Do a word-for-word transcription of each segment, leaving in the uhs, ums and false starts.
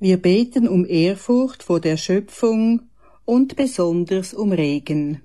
Wir beten um Ehrfurcht vor der Schöpfung und besonders um Regen.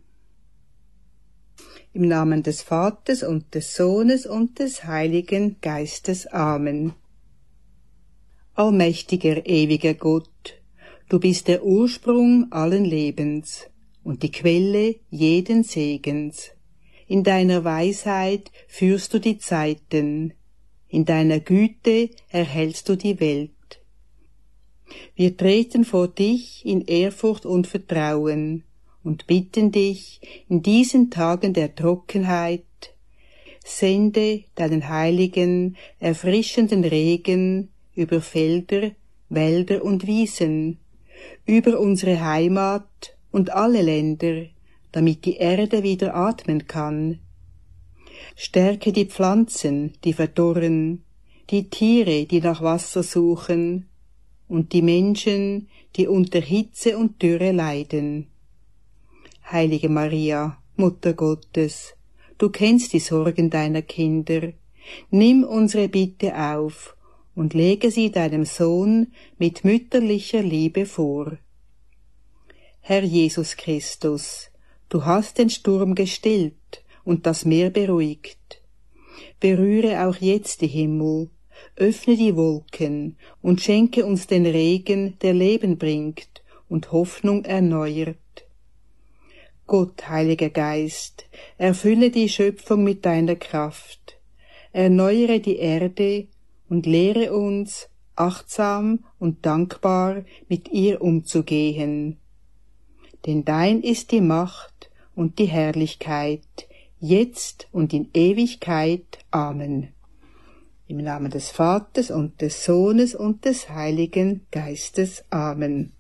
Im Namen des Vaters und des Sohnes und des Heiligen Geistes. Amen. Allmächtiger, ewiger Gott, du bist der Ursprung allen Lebens und die Quelle jeden Segens. In deiner Weisheit führst du die Zeiten, in deiner Güte erhältst du die Welt. Wir treten vor dich in Ehrfurcht und Vertrauen und bitten dich in diesen Tagen der Trockenheit, sende deinen heiligen, erfrischenden Regen über Felder, Wälder und Wiesen, über unsere Heimat und alle Länder, damit die Erde wieder atmen kann. Stärke die Pflanzen, die verdorren, die Tiere, die nach Wasser suchen, und die Menschen, die unter Hitze und Dürre leiden. Heilige Maria, Mutter Gottes, du kennst die Sorgen deiner Kinder, nimm unsere Bitte auf und lege sie deinem Sohn mit mütterlicher Liebe vor. Herr Jesus Christus, du hast den Sturm gestillt und das Meer beruhigt. Berühre auch jetzt die Himmel, öffne die Wolken und schenke uns den Regen, der Leben bringt und Hoffnung erneuert. Gott, Heiliger Geist, erfülle die Schöpfung mit deiner Kraft, erneuere die Erde und lehre uns, achtsam und dankbar mit ihr umzugehen. Denn dein ist die Macht und die Herrlichkeit, jetzt und in Ewigkeit. Amen. Im Namen des Vaters und des Sohnes und des Heiligen Geistes. Amen.